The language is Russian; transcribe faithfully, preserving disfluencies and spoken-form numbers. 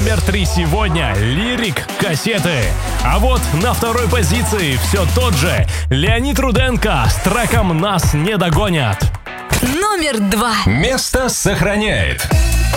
номер три сегодня Лирик «Кассеты». А вот на второй позиции все тот же Леонид Руденко с треком «Нас не догонят». Номер два. Место сохраняет